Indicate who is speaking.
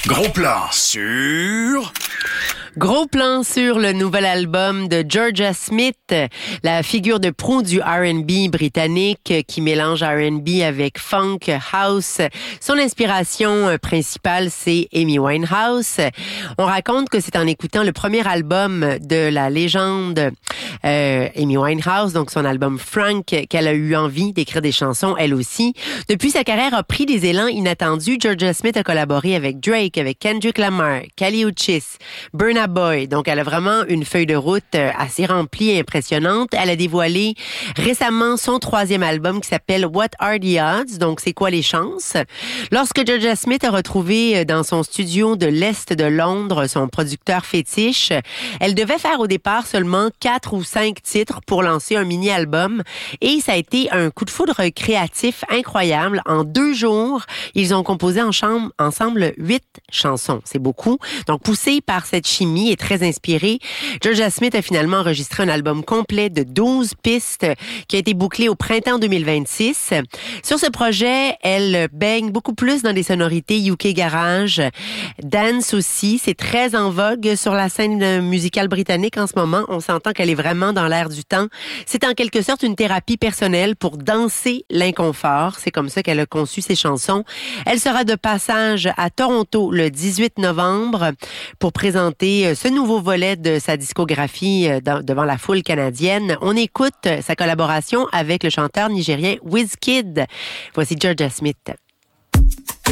Speaker 1: Gros plan sur...
Speaker 2: Gros plan sur le nouvel album de Georgia Smith, la figure de proue du R&B britannique qui mélange R&B avec funk, house. Son inspiration principale, c'est Amy Winehouse. On raconte que c'est en écoutant le premier album de la légende Amy Winehouse, donc son album Frank, qu'elle a eu envie d'écrire des chansons, elle aussi. Depuis, sa carrière a pris des élans inattendus. Georgia Smith a collaboré avec Drake, avec Kendrick Lamar, Kali Uchis, Burna Boy. Donc, elle a vraiment une feuille de route assez remplie et impressionnante. Elle a dévoilé récemment son troisième album qui s'appelle What Are the Odds? Donc, c'est quoi les chances? Lorsque Georgia Smith a retrouvé dans son studio de l'Est de Londres son producteur fétiche, elle devait faire au départ seulement 4 ou 5 titres pour lancer un mini-album. Et ça a été un coup de foudre créatif incroyable. En 2 jours, ils ont composé ensemble 8 chansons. C'est beaucoup. Donc, poussé par cette chimie et très inspiré, Georgia Smith a finalement enregistré un album complet de 12 pistes qui a été bouclé au printemps 2026. Sur ce projet, elle baigne beaucoup plus dans des sonorités UK garage, dance aussi. C'est très en vogue sur la scène musicale britannique en ce moment. On s'entend qu'elle est vraiment dans l'air du temps. C'est en quelque sorte une thérapie personnelle pour danser l'inconfort. C'est comme ça qu'elle a conçu ses chansons. Elle sera de passage à Toronto le 18 novembre pour présenter ce nouveau volet de sa discographie devant la foule canadienne. On écoute sa collaboration avec le chanteur nigérien Wizkid. Voici Georgia Smith.